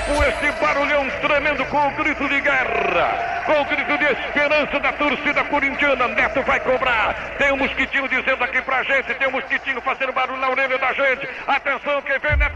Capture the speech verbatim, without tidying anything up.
com esse barulhão tremendo, com o grito de guerra, com o grito de esperança da torcida corintiana. Neto vai cobrar. Tem um mosquitinho dizendo aqui pra gente, tem um mosquitinho fazendo barulho na orelha da gente. Atenção, quem vem, Neto.